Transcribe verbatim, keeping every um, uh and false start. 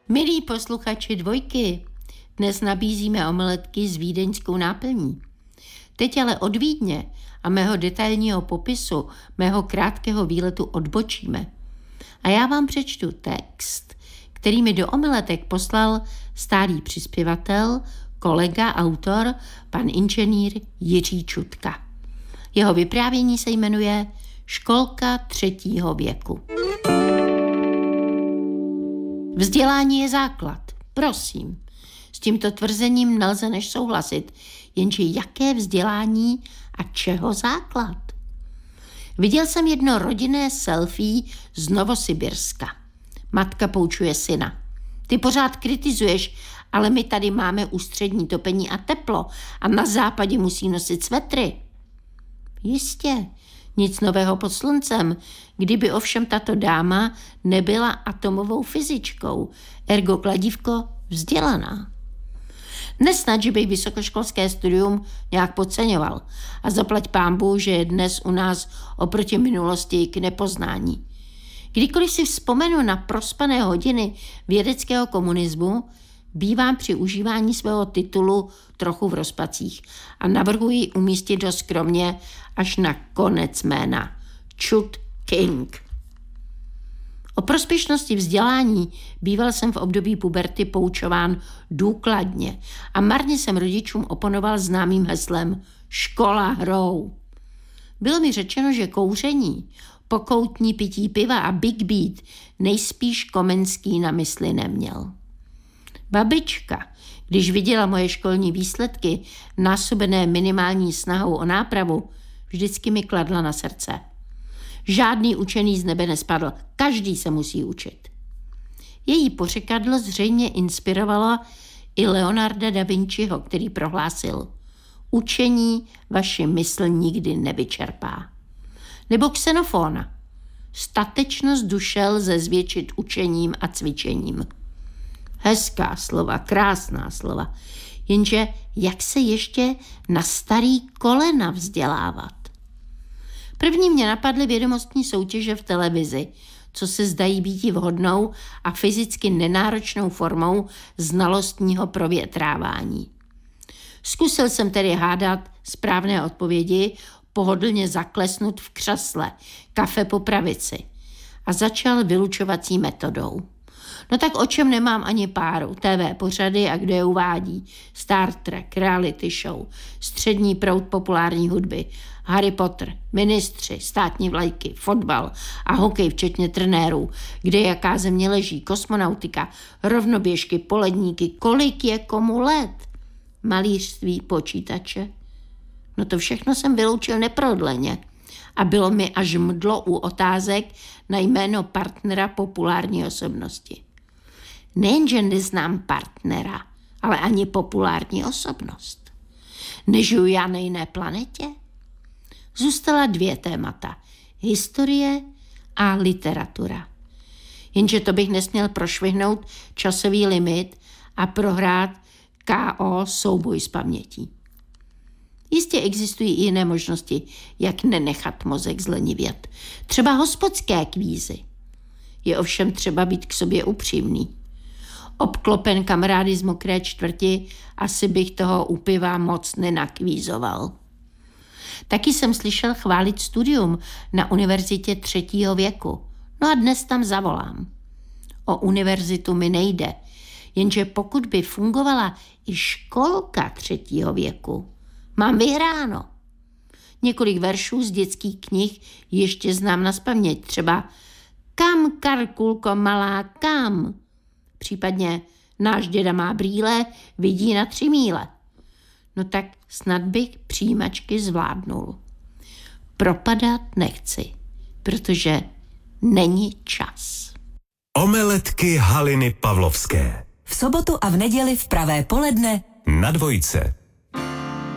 Milí posluchači Dvojky, dnes nabízíme omeletky s vídeňskou náplní. Teď ale od Vídně a mého detailního popisu, mého krátkého výletu odbočíme. A já vám přečtu text, který mi do omeletek poslal stálý přispěvatel, kolega, autor, pan inženýr Jiří Čutka. Jeho vyprávění se jmenuje Školka třetího věku. Vzdělání je základ, prosím. S tímto tvrzením nelze než souhlasit, jenže jaké vzdělání a čeho základ? Viděl jsem jedno rodinné selfie z Novosibirska. Matka poučuje syna. Ty pořád kritizuješ, ale my tady máme ústřední topení a teplo a na západě musí nosit svetry. Jistě, nic nového pod sluncem, kdyby ovšem tato dáma nebyla atomovou fyzičkou, ergo kladívko vzdělaná. Nesnad, že bych vysokoškolské studium nějak podceňoval a zaplať pánbůh, že je dnes u nás oproti minulosti k nepoznání. Kdykoliv si vzpomenu na prospané hodiny vědeckého komunismu, bývám při užívání svého titulu trochu v rozpacích a navrhuji umístit ho skromně až na konec jména. Chut King. O prospěšnosti vzdělání býval jsem v období puberty poučován důkladně a marně jsem rodičům oponoval známým heslem škola hrou. Bylo mi řečeno, že kouření, pokoutní pití piva a Big Beat nejspíš Komenský na mysli neměl. Babička, když viděla moje školní výsledky, násobené minimální snahou o nápravu, vždycky mi kladla na srdce. Žádný učený z nebe nespadl, každý se musí učit. Její pořekadlo zřejmě inspirovalo i Leonarda da Vinciho, který prohlásil: učení vaši mysl nikdy nevyčerpá. Nebo Xenofona: statečnost duše lze zvětšit učením a cvičením. Hezká slova, krásná slova, jenže jak se ještě na starý kolena vzdělávat? První mě napadly vědomostní soutěže v televizi, co se zdají být vhodnou a fyzicky nenáročnou formou znalostního provětrávání. Zkusil jsem tedy hádat správné odpovědi, pohodlně zaklesnut v křesle, kafe po pravici, a začal vylučovací metodou. No tak o čem nemám ani páru, T V pořady a kdo je uvádí, Star Trek, reality show, střední proud populární hudby, Harry Potter, ministři, státní vlajky, fotbal a hokej včetně trenérů, kde jaká země leží, kosmonautika, rovnoběžky, poledníky, kolik je komu let, malířství, počítače. No to všechno jsem vyloučil neprodleně a bylo mi až mdlo u otázek na jméno partnera populární osobnosti. Nejenže neznám partnera, ale ani populární osobnost. Nežiju já na jiné planetě? Zůstala dvě témata. Historie a literatura. Jenže to bych nesměl prošvihnout časový limit a prohrát K O souboj s pamětí. Jistě existují i jiné možnosti, jak nenechat mozek zlenivět. Třeba hospodské kvízy. Je ovšem třeba být k sobě upřímný. Obklopen kamarády z mokré čtvrti, asi bych toho u piva moc nenakvízoval. Taky jsem slyšel chválit studium na univerzitě třetího věku. No a dnes tam zavolám. O univerzitu mi nejde, jenže pokud by fungovala i školka třetího věku, mám vyhráno. Několik veršů z dětských knih ještě znám nazpaměť, třeba Kam, Karkulko malá, kam? Případně Náš děda má brýle, vidí na tři míle. No tak snad bych přijímačky zvládnul. Propadat nechci, protože není čas. Omeletky Haliny Pavlovské. V sobotu a v neděli v pravé poledne na Dvojce.